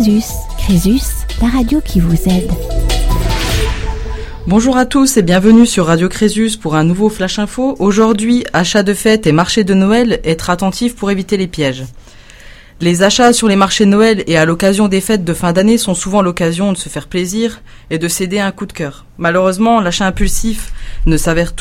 Crésus. Crésus, la radio qui vous aide. Bonjour à tous et bienvenue sur Radio Crésus pour un nouveau Flash Info. Aujourd'hui, achats de fête et marché de Noël, être attentif pour éviter les pièges. Les achats sur les marchés de Noël et à l'occasion des fêtes de fin d'année sont souvent l'occasion de se faire plaisir et de céder à un coup de cœur. Malheureusement, l'achat impulsif ne s'avère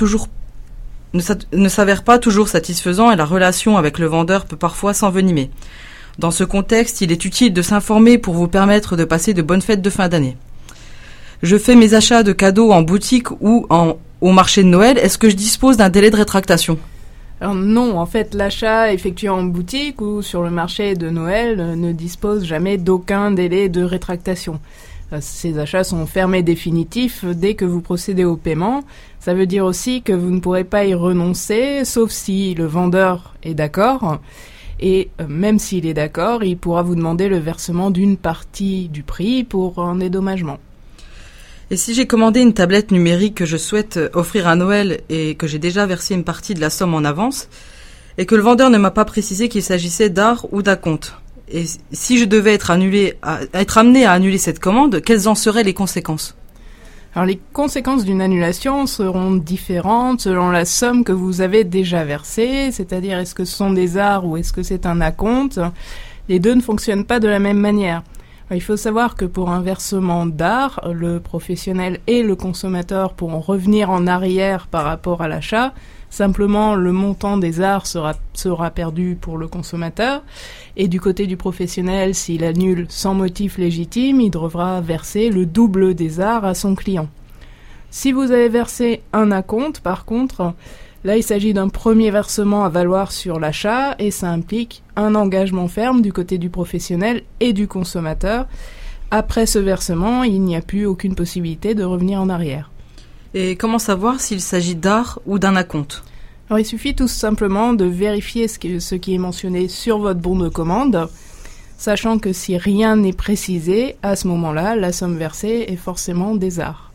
pas toujours satisfaisant et la relation avec le vendeur peut parfois s'envenimer. Dans ce contexte, il est utile de s'informer pour vous permettre de passer de bonnes fêtes de fin d'année. Je fais mes achats de cadeaux en boutique ou au marché de Noël. Est-ce que je dispose d'un délai de rétractation ? Alors non, en fait, l'achat effectué en boutique ou sur le marché de Noël ne dispose jamais d'aucun délai de rétractation. Ces achats sont fermés définitifs dès que vous procédez au paiement. Ça veut dire aussi que vous ne pourrez pas y renoncer, sauf si le vendeur est d'accord. Et même s'il est d'accord, il pourra vous demander le versement d'une partie du prix pour un dédommagement. Et si j'ai commandé une tablette numérique que je souhaite offrir à Noël et que j'ai déjà versé une partie de la somme en avance, et que le vendeur ne m'a pas précisé qu'il s'agissait d'art ou d'acompte, et si je devais être amené à annuler cette commande, quelles en seraient les conséquences ? Alors les conséquences d'une annulation seront différentes selon la somme que vous avez déjà versée, c'est-à-dire est-ce que ce sont des arts ou est-ce que c'est un acompte. Les deux ne fonctionnent pas de la même manière. Alors, il faut savoir que pour un versement d'art, le professionnel et le consommateur pourront revenir en arrière par rapport à l'achat. Simplement, le montant des arts sera perdu pour le consommateur. Et du côté du professionnel, s'il annule sans motif légitime, il devra verser le double des arts à son client. Si vous avez versé un acompte, par contre, là il s'agit d'un premier versement à valoir sur l'achat et ça implique un engagement ferme du côté du professionnel et du consommateur. Après ce versement, il n'y a plus aucune possibilité de revenir en arrière. Et comment savoir s'il s'agit d'art ou d'un acompte ? Alors il suffit tout simplement de vérifier ce qui est mentionné sur votre bon de commande, sachant que si rien n'est précisé, à ce moment-là, la somme versée est forcément des arts.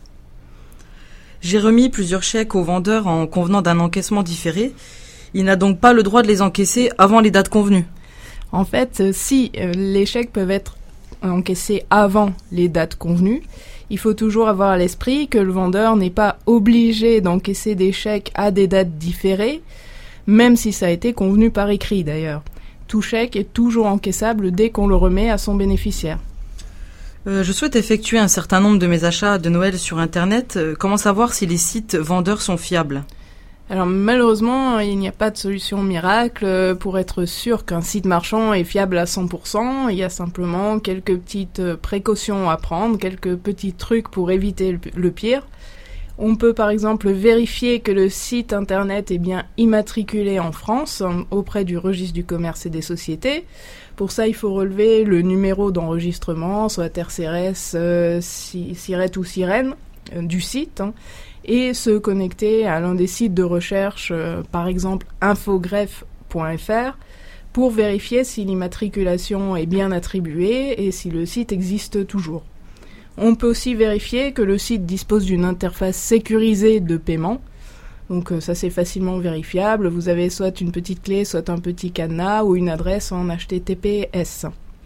J'ai remis plusieurs chèques au vendeur en convenant d'un encaissement différé. Il n'a donc pas le droit de les encaisser avant les dates convenues. En fait, si les chèques peuvent être encaissés avant les dates convenues, il faut toujours avoir à l'esprit que le vendeur n'est pas obligé d'encaisser des chèques à des dates différées, même si ça a été convenu par écrit d'ailleurs. Tout chèque est toujours encaissable dès qu'on le remet à son bénéficiaire. Je souhaite effectuer un certain nombre de mes achats de Noël sur Internet. Comment savoir si les sites vendeurs sont fiables ? Alors malheureusement, il n'y a pas de solution miracle pour être sûr qu'un site marchand est fiable à 100%. Il y a simplement quelques petites précautions à prendre, quelques petits trucs pour éviter le pire. On peut par exemple vérifier que le site internet est bien immatriculé en France auprès du registre du commerce et des sociétés. Pour ça, il faut relever le numéro d'enregistrement, soit RCRS, SIRET ou Sirène du site, et se connecter à l'un des sites de recherche, par exemple infogreffe.fr, pour vérifier si l'immatriculation est bien attribuée et si le site existe toujours. On peut aussi vérifier que le site dispose d'une interface sécurisée de paiement. Donc ça c'est facilement vérifiable. Vous avez soit une petite clé, soit un petit cadenas ou une adresse en HTTPS.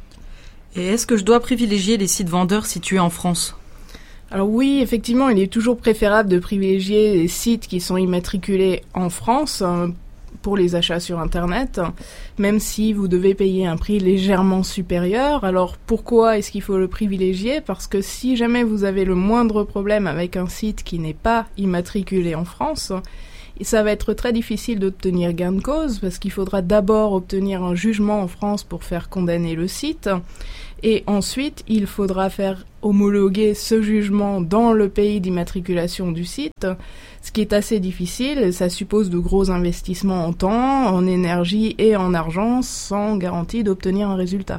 Et est-ce que je dois privilégier les sites vendeurs situés en France ? Alors oui, effectivement, il est toujours préférable de privilégier les sites qui sont immatriculés en France pour les achats sur Internet, même si vous devez payer un prix légèrement supérieur. Alors pourquoi est-ce qu'il faut le privilégier ? Parce que si jamais vous avez le moindre problème avec un site qui n'est pas immatriculé en France, ça va être très difficile d'obtenir gain de cause, parce qu'il faudra d'abord obtenir un jugement en France pour faire condamner le site, et ensuite il faudra faire homologuer ce jugement dans le pays d'immatriculation du site, ce qui est assez difficile. Ça suppose de gros investissements en temps, en énergie et en argent, sans garantie d'obtenir un résultat.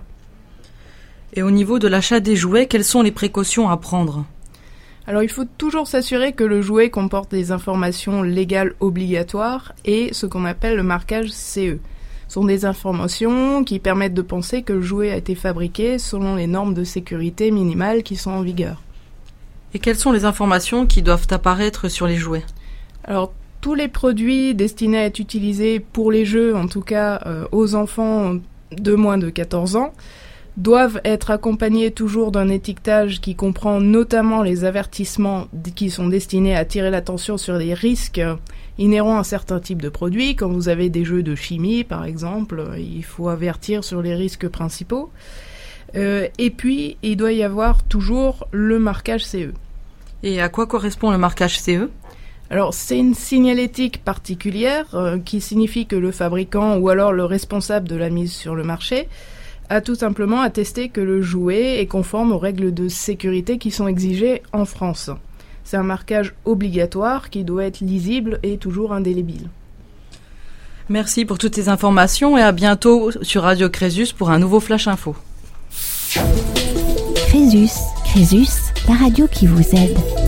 Et au niveau de l'achat des jouets, quelles sont les précautions à prendre ? Alors il faut toujours s'assurer que le jouet comporte des informations légales obligatoires et ce qu'on appelle le marquage CE. Ce sont des informations qui permettent de penser que le jouet a été fabriqué selon les normes de sécurité minimales qui sont en vigueur. Et quelles sont les informations qui doivent apparaître sur les jouets ? Alors tous les produits destinés à être utilisés pour les jeux, en tout cas aux enfants de moins de 14 ans, doivent être accompagnés toujours d'un étiquetage qui comprend notamment les avertissements qui sont destinés à attirer l'attention sur les risques inhérents à certains types de produits. Quand vous avez des jeux de chimie, par exemple, il faut avertir sur les risques principaux. Et puis, il doit y avoir toujours le marquage CE. Et à quoi correspond le marquage CE ? Alors, c'est une signalétique particulière qui signifie que le fabricant ou alors le responsable de la mise sur le marché a tout simplement attesté que le jouet est conforme aux règles de sécurité qui sont exigées en France. C'est un marquage obligatoire qui doit être lisible et toujours indélébile. Merci pour toutes ces informations et à bientôt sur Radio Crésus pour un nouveau Flash Info. Crésus, la radio qui vous aide.